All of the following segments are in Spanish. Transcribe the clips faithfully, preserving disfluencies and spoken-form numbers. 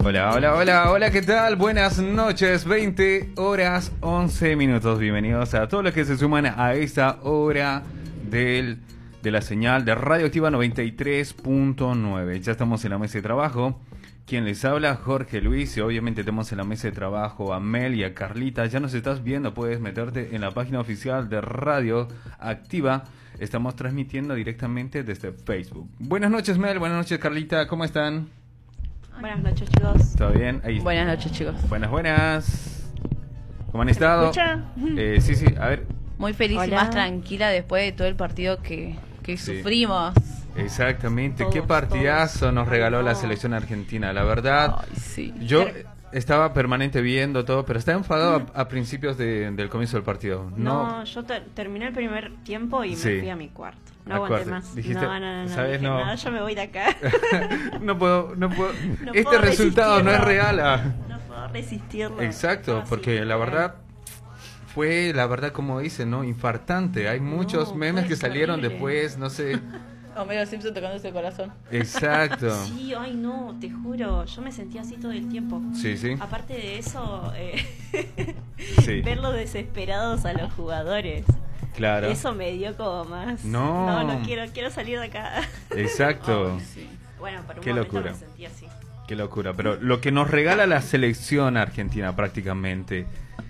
Hola, hola, hola, hola, ¿qué tal? Buenas noches, veinte horas once minutos. Bienvenidos a todos los que se suman a esta hora del, de la señal de Radioactiva noventa y tres punto nueve. Ya estamos en la mesa de trabajo. Quien les habla, Jorge Luis, y obviamente tenemos en la mesa de trabajo a Mel y a Carlita. Ya nos estás viendo, puedes meterte en la página oficial de Radioactiva. Estamos transmitiendo directamente desde Facebook. Buenas noches, Mel, buenas noches, Carlita, ¿cómo están? Buenas noches, chicos. ¿Todo bien? Ahí. Buenas noches, chicos. Buenas, buenas. ¿Cómo han ¿Se estado? me escucha? Eh, sí, sí, a ver. Muy feliz Hola. y más tranquila después de todo el partido que, que Sí. sufrimos. Exactamente, Todos, qué partidazo todos. nos regaló Ay, la no. selección argentina. La verdad, Ay, sí. yo estaba permanente viendo todo, pero estaba enfadado a, a principios de- del comienzo del partido. No, No, yo ter- terminé el primer tiempo y Sí. me fui a mi cuarto. No Al aguanté cuarto. más. Dijiste, no, no, no, no. ¿sabes? Dije, No. no, yo me voy de acá. no puedo, no puedo. No este puedo resultado no es resistirlo. real. ah. No puedo resistirlo. Exacto, Ah, porque sí, la eh, verdad fue, la verdad, como dicen, ¿no? Infartante. Hay muchos No, memes fue que salieron terrible. después, no sé. Homero Simpson tocándose el corazón. Exacto. Sí, ay no, te juro, yo me sentía así todo el tiempo. Sí, sí. Aparte de eso, eh, Sí. verlos desesperados a los jugadores. Claro. Eso me dio como más. No. No, no quiero, quiero salir de acá. Exacto. Ay, sí. Bueno, por un Qué momento locura. me sentí así. Qué locura. Pero lo que nos regala la selección argentina prácticamente.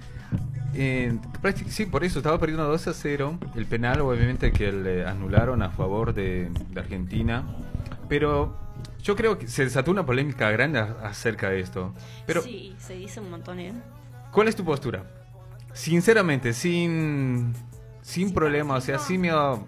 eh, prácti- sí, por eso estaba perdiendo dos a cero. El penal, obviamente, que le anularon a favor de, de Argentina. Pero yo creo que se desató una polémica grande a- acerca de esto. Pero, Sí, se dice un montón, ¿eh? ¿cuál es tu postura? Sinceramente, sin, sin Sí, problema, o sí, sea, no. sin miedo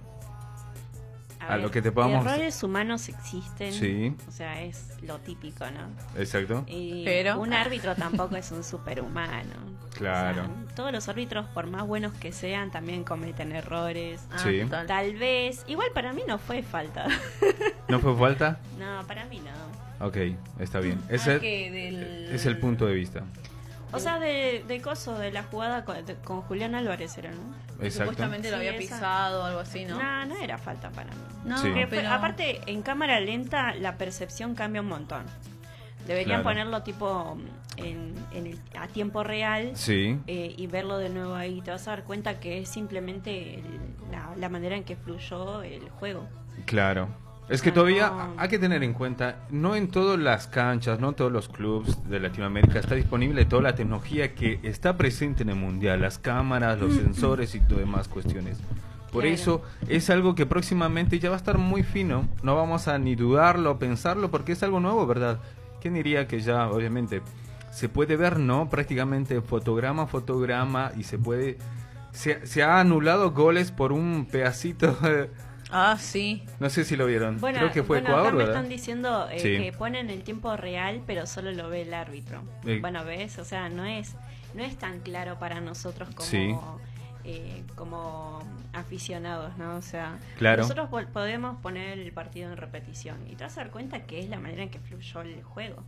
a lo que te podamos... Errores humanos existen. Sí. O sea, es lo típico, ¿no? Exacto. Y Pero- un árbitro tampoco es un superhumano. Claro. O sea, todos los árbitros, por más buenos que sean, también cometen errores. Ah, Sí. total. Tal vez, igual para mí no fue falta. ¿No fue falta? No, para mí no. Ok, está bien. Ah, Ese que del- es el punto de vista. O sea, de, de coso, de la jugada con, de- con Julián Álvarez era, ¿no? Exacto. Supuestamente lo Sí, había esa. pisado o algo así, ¿no? No, no era falta para mí. No, Sí. Porque fue- pero... aparte, en cámara lenta la percepción cambia un montón. Deberían Claro. ponerlo tipo en, en el- a tiempo real Sí, eh, y verlo de nuevo ahí. Te vas a dar cuenta que es simplemente el- la, la manera en que fluyó el juego. claro. Es que Ah, todavía no. hay que tener en cuenta, no en todas las canchas, no en todos los clubes de Latinoamérica está disponible toda la tecnología que está presente en el Mundial, las cámaras, los sensores y todo demás cuestiones. Por Claro. eso es algo que próximamente ya va a estar muy fino, no vamos a ni dudarlo, pensarlo, porque es algo nuevo, ¿verdad? ¿Quién diría que ya, obviamente, se puede ver, ¿no? Prácticamente fotograma a fotograma y se puede... Se, se ha anulado goles por un pedacito... Ah, sí. No sé si lo vieron. Bueno, Creo que fue bueno, Ecuador, acá me ¿verdad? están diciendo eh, Sí. que ponen el tiempo real, pero solo lo ve el árbitro. Eh. Bueno, ¿ves? O sea, no es no es tan claro para nosotros como Sí. eh, como aficionados, ¿no? O sea, Claro. nosotros po- podemos poner el partido en repetición y te vas a dar cuenta que es la manera en que fluyó el juego.